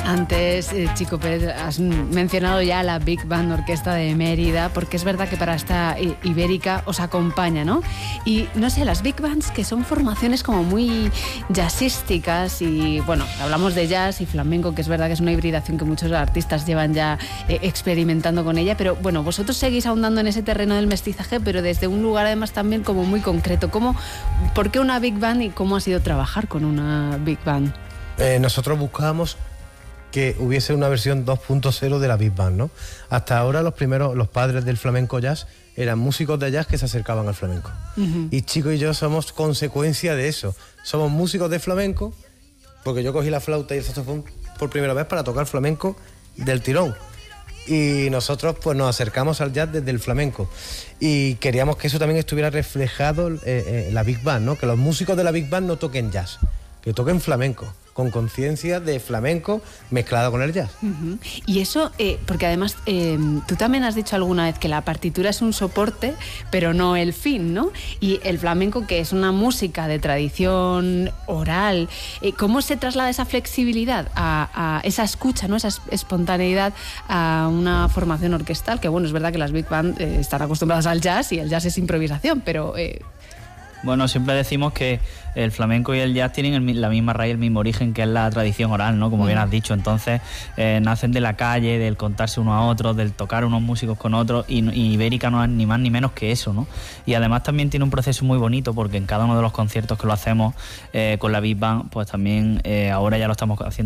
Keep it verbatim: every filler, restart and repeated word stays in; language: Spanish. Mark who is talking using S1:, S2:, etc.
S1: Antes, eh, Chico Pérez, has mencionado ya la Big Band Orquesta de Mérida, porque es verdad que para esta ibérica os acompaña, ¿no? Y no sé, las Big Bands, que son formaciones como muy jazzísticas y, bueno, hablamos de jazz y flamenco, que es verdad que es una hibridación que muchos artistas llevan ya eh, experimentando con ella, pero bueno, vosotros seguís ahondando en ese terreno del mestizaje, pero desde un lugar además también como muy concreto. ¿Cómo, ¿Por qué una Big Band y cómo ha sido trabajar con una Big Band?
S2: Eh, nosotros buscábamos que hubiese una versión dos punto cero de la Big Band, ¿no? Hasta ahora los primeros, los padres del flamenco jazz eran músicos de jazz que se acercaban al flamenco. Uh-huh. Y Chico y yo somos consecuencia de eso. Somos músicos de flamenco, porque yo cogí la flauta y el saxofón por primera vez para tocar flamenco del tirón. Y nosotros pues nos acercamos al jazz desde el flamenco. Y queríamos que eso también estuviera reflejado en eh, eh, la Big Band, ¿no? Que los músicos de la Big Band no toquen jazz, que toquen flamenco, con conciencia de flamenco mezclado con el jazz.
S1: Uh-huh. Y eso, eh, porque además eh, tú también has dicho alguna vez que la partitura es un soporte, pero no el fin, ¿no? Y el flamenco, que es una música de tradición oral, eh, ¿cómo se traslada esa flexibilidad a, a esa escucha, ¿no? Esa espontaneidad a una formación orquestal? Que bueno, es verdad que las Big Band eh, están acostumbradas al jazz y el jazz es improvisación, pero... Eh,
S3: Bueno, siempre decimos que el flamenco y el jazz tienen el, la misma raíz, el mismo origen, que es la tradición oral, ¿no? Como bien has dicho. Entonces, eh, nacen de la calle, del contarse uno a otros, del tocar unos músicos con otros, y, y Ibérica no es ni más ni menos que eso, ¿no? Y además también tiene un proceso muy bonito, porque en cada uno de los conciertos que lo hacemos eh, con la Big Band, pues también eh, ahora ya lo estamos haciendo